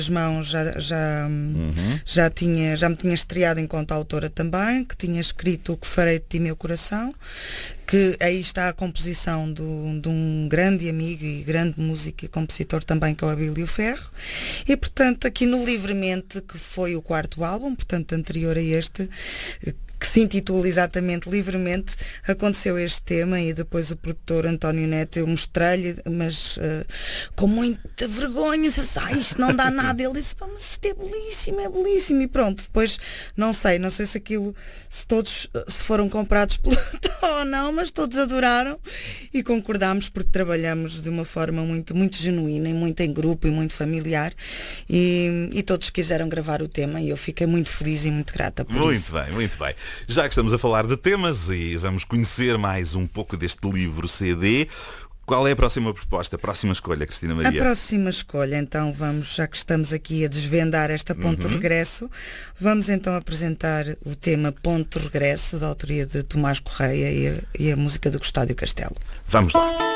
mãos já me tinha estreado enquanto autora também, que tinha escrito O Que Farei de Ti, Meu Coração, que aí está a composição de um grande amigo e grande músico e compositor também, que é o Abílio Ferro. E portanto aqui no Livremente, que foi o quarto álbum, portanto anterior a este, que se intitula exatamente Livremente, aconteceu este tema, e depois o produtor António Neto, eu mostrei-lhe, mas com muita vergonha, disse, isto não dá nada. Ele disse, mas isto é belíssimo, e pronto. Depois não sei se aquilo, se foram comprados pelo ou não, mas todos adoraram e concordámos, porque trabalhamos de uma forma muito, muito genuína e muito em grupo e muito familiar, e todos quiseram gravar o tema, e eu fiquei muito feliz e muito grata por isso. Muito bem. Já que estamos a falar de temas e vamos conhecer mais um pouco deste livro CD, qual é a próxima proposta, a próxima escolha, Cristina Maria? A próxima escolha, então já que estamos aqui a desvendar esta Ponto de Regresso, vamos então apresentar o tema Ponto de Regresso, da autoria de Tomás Correia, e a música do Custódio Castelo. Vamos lá.